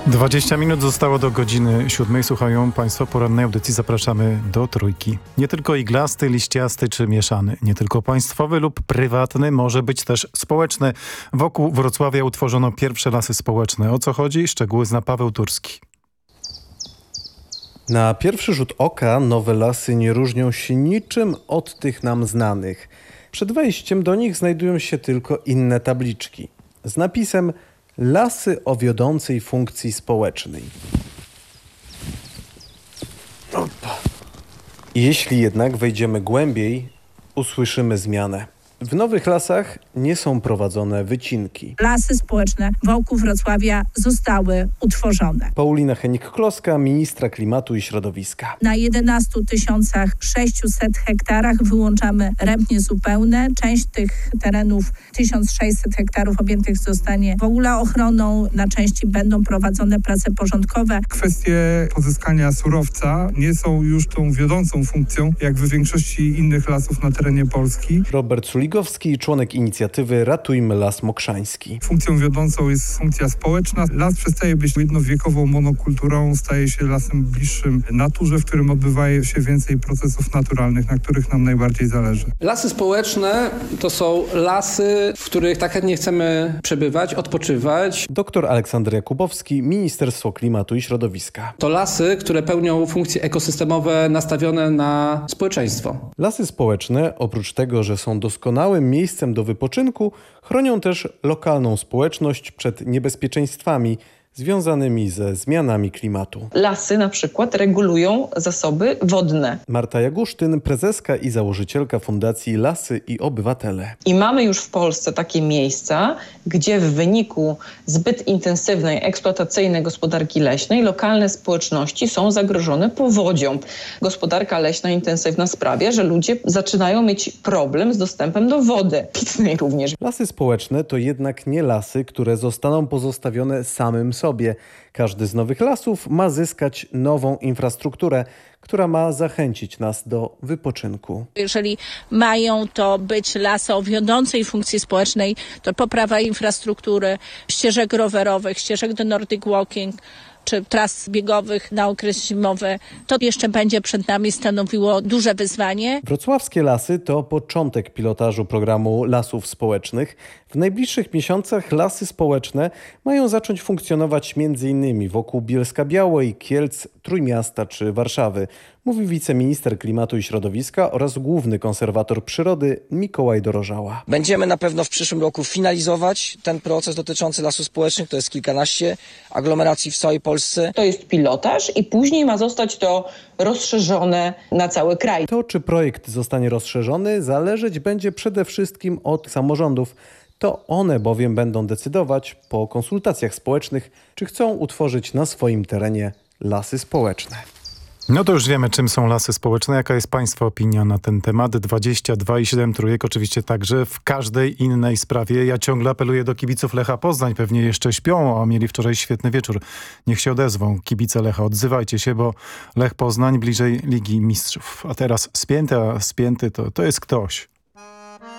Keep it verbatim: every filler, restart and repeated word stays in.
dwadzieścia minut zostało do godziny siódmej. Słuchają Państwo porannej audycji. Zapraszamy do Trójki. Nie tylko iglasty, liściasty czy mieszany, nie tylko państwowy lub prywatny, może być też społeczny. Wokół Wrocławia utworzono pierwsze lasy społeczne. O co chodzi? Szczegóły zna Paweł Turski. Na pierwszy rzut oka nowe lasy nie różnią się niczym od tych nam znanych. Przed wejściem do nich znajdują się tylko inne tabliczki z napisem Lasy o wiodącej funkcji społecznej. Opa. Jeśli jednak wejdziemy głębiej, usłyszymy zmianę. W nowych lasach nie są prowadzone wycinki. Lasy społeczne wokół Wrocławia zostały utworzone. Paulina Henik-Kloska, ministra klimatu i środowiska. Na jedenastu tysiącach sześciuset hektarach wyłączamy rębnie zupełne. Część tych terenów, tysiąc sześćset hektarów objętych zostanie w ogóle ochroną. Na części będą prowadzone prace porządkowe. Kwestie pozyskania surowca nie są już tą wiodącą funkcją, jak w większości innych lasów na terenie Polski. Robert Suligowski, członek inicjatywy Ratujmy Las Mokrzański. Funkcją wiodącą jest funkcja społeczna. Las przestaje być jednowiekową monokulturą, staje się lasem bliższym naturze, w którym odbywa się więcej procesów naturalnych, na których nam najbardziej zależy. Lasy społeczne to są lasy, w których tak chętnie chcemy przebywać, odpoczywać. Doktor Aleksander Jakubowski, Ministerstwo Klimatu i Środowiska. To lasy, które pełnią funkcje ekosystemowe nastawione na społeczeństwo. Lasy społeczne, oprócz tego, że są doskonałym miejscem do wypoczynku, chronią też lokalną społeczność przed niebezpieczeństwami związanymi ze zmianami klimatu. Lasy na przykład regulują zasoby wodne. Marta Jagusztyn, prezeska i założycielka Fundacji Lasy i Obywatele. I mamy już w Polsce takie miejsca, gdzie w wyniku zbyt intensywnej, eksploatacyjnej gospodarki leśnej lokalne społeczności są zagrożone powodzią. Gospodarka leśna intensywna sprawia, że ludzie zaczynają mieć problem z dostępem do wody pitnej również. Lasy społeczne to jednak nie lasy, które zostaną pozostawione samym sobie. Sobie. Każdy z nowych lasów ma zyskać nową infrastrukturę, która ma zachęcić nas do wypoczynku. Jeżeli mają to być lasy o wiodącej funkcji społecznej, to poprawa infrastruktury, ścieżek rowerowych, ścieżek do Nordic Walking, czy tras biegowych na okres zimowy, to jeszcze będzie przed nami stanowiło duże wyzwanie. Wrocławskie lasy to początek pilotażu programu Lasów Społecznych. W najbliższych miesiącach lasy społeczne mają zacząć funkcjonować m.in. wokół Bielska-Białej, Kielc, Trójmiasta czy Warszawy, mówi wiceminister klimatu i środowiska oraz główny konserwator przyrody Mikołaj Dorożała. Będziemy na pewno w przyszłym roku finalizować ten proces dotyczący lasów społecznych. To jest kilkanaście aglomeracji w całej Polsce. To jest pilotaż i później ma zostać to rozszerzone na cały kraj. To, czy projekt zostanie rozszerzony, zależeć będzie przede wszystkim od samorządów. To one bowiem będą decydować po konsultacjach społecznych, czy chcą utworzyć na swoim terenie lasy społeczne. No to już wiemy, czym są lasy społeczne. Jaka jest Państwa opinia na ten temat? dwadzieścia dwa i siedem trójek, oczywiście także w każdej innej sprawie. Ja ciągle apeluję do kibiców Lecha Poznań. Pewnie jeszcze śpią, a mieli wczoraj świetny wieczór. Niech się odezwą. Kibice Lecha, odzywajcie się, bo Lech Poznań bliżej Ligi Mistrzów. A teraz spięty, a spięty to, to jest ktoś.